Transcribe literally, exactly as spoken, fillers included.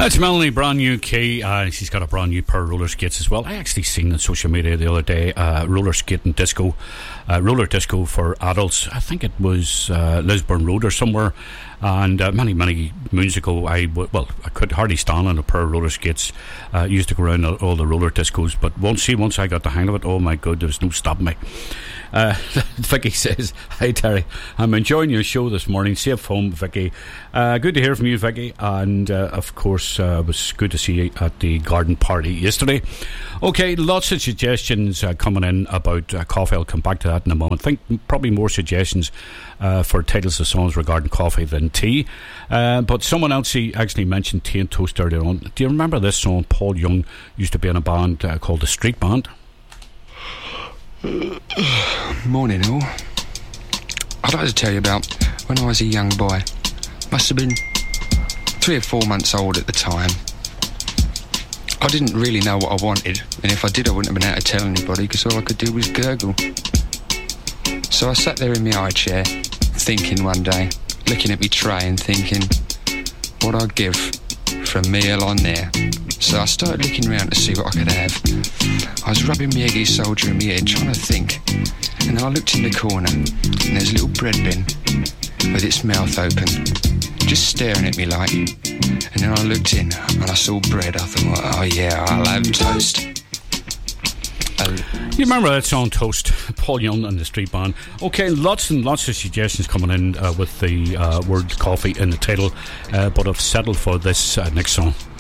That's Melanie, brand new key. Uh, she's got a brand new pair of roller skates as well. I actually seen on social media the other day uh, roller skating disco, uh, roller disco for adults. I think it was uh, Lisburn Road or somewhere. And uh, many, many moons ago, I w- well, I could hardly stand on a pair of roller skates. Uh, used to go around all, all the roller discos, but once, see, once I got the hang of it, oh my God, there was no stopping me. Uh, Vicky says, "Hi Terry, I'm enjoying your show this morning. Safe home, Vicky. Uh, good to hear from you, Vicky. And uh, of course, uh, it was good to see you at the garden party yesterday." Okay, lots of suggestions uh, coming in about uh, coffee. I'll come back to that in a moment. I think probably more suggestions uh, for titles of songs regarding coffee than tea. Uh, but someone else actually mentioned tea and toast earlier on. Do you remember this song? Paul Young used to be in a band uh, called the Street Band. Morning all. I'd like to tell you about when I was a young boy. Must have been three or four months old at the time. I didn't really know what I wanted, and if I did I wouldn't have been able to tell anybody because all I could do was gurgle. So I sat there in my high chair thinking one day, looking at me tray and thinking what I'd give for a meal on there. So I started looking around to see what I could have. I was rubbing my eggy soldier in my head, trying to think. And I looked in the corner, and there's a little bread bin with its mouth open, just staring at me like. And then I looked in, and I saw bread. I thought, oh yeah, I'll have toast. You remember that song, Toast? Paul Young and the Street Band. Okay, lots and lots of suggestions coming in uh, with the uh, word coffee in the title, uh, but I've settled for this uh, next song.